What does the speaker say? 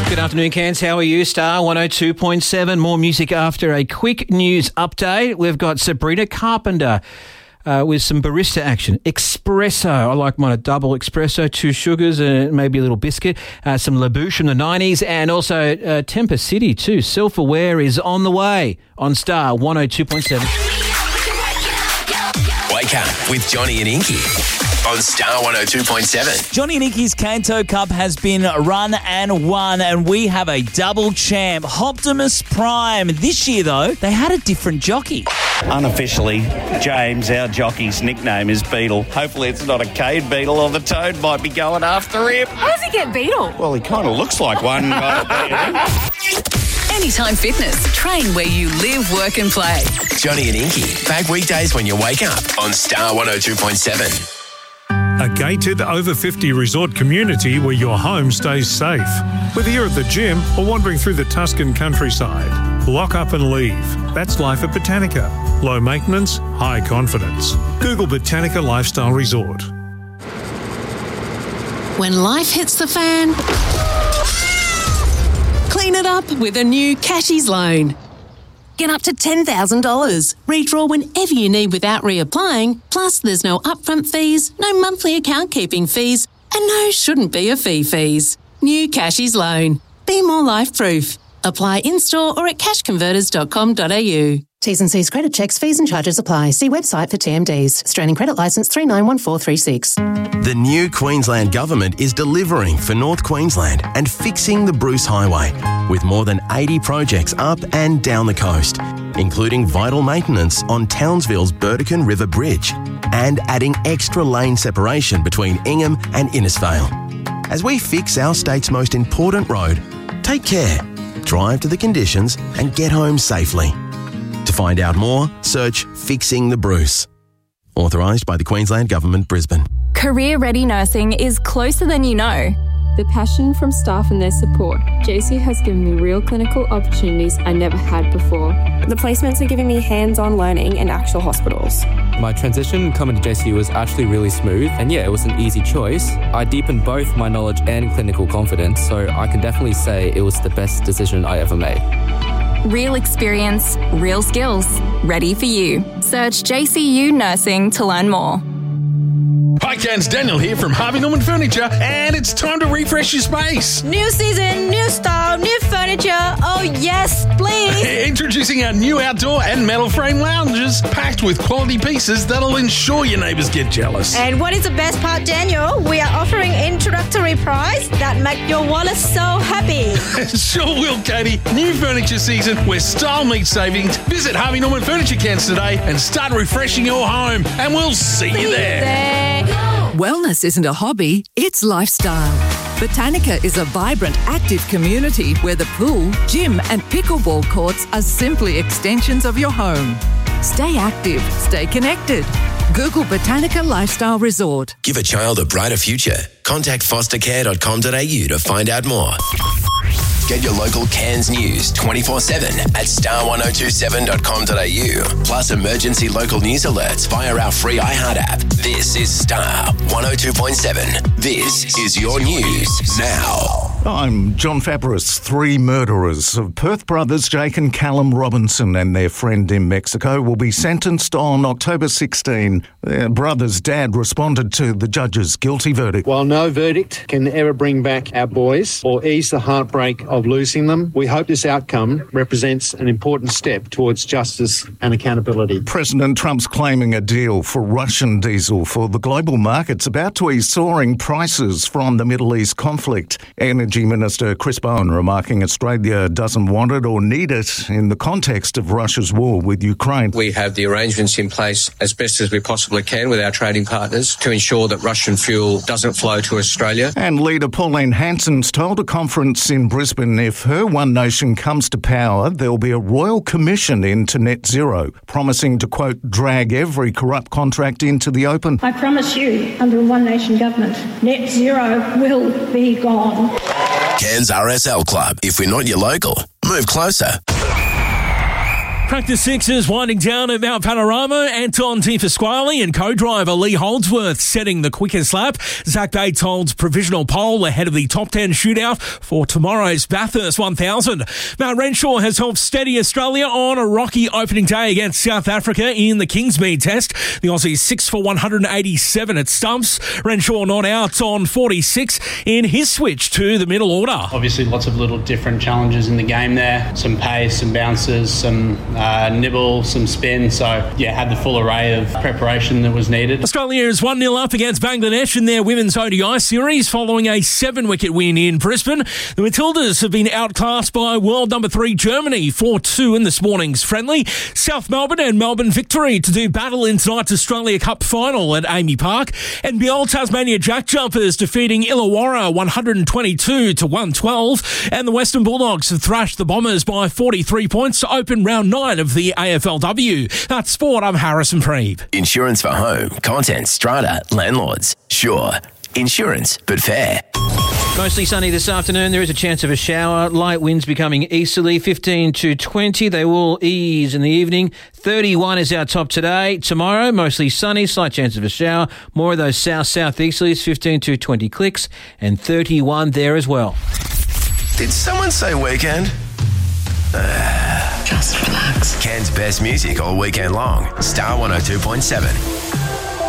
Good afternoon, Cairns. How are you? Star 102.7. More music after a quick news update. We've got Sabrina Carpenter with some barista action. Espresso. I like mine a double espresso, 2 sugars and maybe a little biscuit. Some Labouche from the 90s and also Temper City too. Self-Aware is on the way on Star 102.7. Wake up with Johnny and Inky on Star 102.7. Johnny and Inky's Canto Cup has been run and won, and we have a double champ, Optimus Prime. This year, though, they had a different jockey. Unofficially, James, our jockey's nickname is Beetle. Hopefully it's not a cane beetle or the toad might be going after him. How does he get Beetle? Well, he kind of looks like one. Anytime Fitness. Train where you live, work and play. Johnny and Inky, back weekdays when you wake up on Star 102.7. A gated over 50 resort community where your home stays safe. Whether you're at the gym or wandering through the Tuscan countryside, lock up and leave. That's life at Botanica. Low maintenance, high confidence. Google Botanica Lifestyle Resort. When life hits the fan, clean it up with a new Cashies loan. Get up to $10,000. Redraw whenever you need without reapplying. Plus, there's no upfront fees, no monthly account keeping fees, and no shouldn't be a fees. New Cashies loan. Be more life-proof. Apply in-store or at cashconverters.com.au. T's and C's credit checks, fees and charges apply. See website for TMDs. Australian Credit Licence 391436. The new Queensland Government is delivering for North Queensland and fixing the Bruce Highway with more than 80 projects up and down the coast, including vital maintenance on Townsville's Burdekin River Bridge and adding extra lane separation between Ingham and Innisfail. As we fix our state's most important road, take care, drive to the conditions and get home safely. To find out more, search Fixing the Bruce. Authorised by the Queensland Government, Brisbane. Career Ready Nursing is closer than you know. The passion from staff and their support. JC has given me real clinical opportunities I never had before. The placements are giving me hands-on learning in actual hospitals. My transition coming to JC was actually really smooth, and yeah, it was an easy choice. I deepened both my knowledge and clinical confidence, so I can definitely say it was the best decision I ever made. Real experience, real skills. Ready for you. Search JCU Nursing to learn more. Hi, Cairns, Daniel here from Harvey Norman Furniture, and it's time to refresh your space. New season, new style, new furniture. Oh, yes, please. Introducing our new outdoor and metal frame lounges, packed with quality pieces that'll ensure your neighbours get jealous. And what is the best part, Daniel? We are offering introductory price that make your wallet so happy. Sure will, Katie. New furniture season where style meets savings. Visit Harvey Norman Furniture Cairns today and start refreshing your home, and we'll see you there. Wellness isn't a hobby, it's lifestyle. Botanica is a vibrant, active community where the pool, gym and pickleball courts are simply extensions of your home. Stay active, stay connected. Google Botanica Lifestyle Resort. Give a child a brighter future. Contact fostercare.com.au to find out more. Get your local Cairns news 24/7 at star1027.com.au. Plus emergency local news alerts via our free iHeart app. This is Star 102.7. This is your news now. I'm John Fabris. 3 murderers of Perth brothers Jake and Callum Robinson and their friend in Mexico will be sentenced on October 16. Their brother's dad responded to the judge's guilty verdict. While no verdict can ever bring back our boys or ease the heartbreak of losing them, we hope this outcome represents an important step towards justice and accountability. President Trump's claiming a deal for Russian diesel for the global markets about to ease soaring prices from the Middle East conflict. Energy Minister Chris Bowen remarking Australia doesn't want it or need it in the context of Russia's war with Ukraine. We have the arrangements in place as best as we possibly can with our trading partners to ensure that Russian fuel doesn't flow to Australia. And leader Pauline Hanson's told a conference in Brisbane if her One Nation comes to power, there'll be a royal commission into net zero, promising to, quote, drag every corrupt contract into the open. I promise you, under a One Nation government, net zero will be gone. Cairns RSL Club. If we're not your local, move closer. Practice 6 is winding down at Mount Panorama. Anton Tiefasquale and co-driver Lee Holdsworth setting the quickest lap. Zach Bates holds provisional pole ahead of the top 10 shootout for tomorrow's Bathurst 1000. Mount Renshaw has helped steady Australia on a rocky opening day against South Africa in the Kingsmead Test. The Aussies 6 for 187 at stumps. Renshaw not out on 46 in his switch to the middle order. Obviously lots of little different challenges in the game there. Some pace, some bounces, some nibble, some spin. So, had the full array of preparation that was needed. Australia is 1-0 up against Bangladesh in their women's ODI series following a 7-wicket win in Brisbane. The Matildas have been outclassed by world number 3 Germany 4-2 in this morning's friendly. South Melbourne and Melbourne victory to do battle in tonight's Australia Cup final at Amy Park. NBL Tasmania Jack Jumpers defeating Illawarra 122-112. And the Western Bulldogs have thrashed the Bombers by 43 points to open round 9 of the AFLW. That's sport. I'm Harrison Preeb. Insurance for home, contents, strata, landlords. Sure. Insurance, but fair. Mostly sunny this afternoon. There is a chance of a shower. Light winds becoming easterly, 15 to 20. They will ease in the evening. 31 is our top today. Tomorrow, mostly sunny, slight chance of a shower. More of those south-southeasterlies, 15 to 20 clicks, and 31 there as well. Did someone say weekend? Just relax. Ken's best music all weekend long. Star 102.7.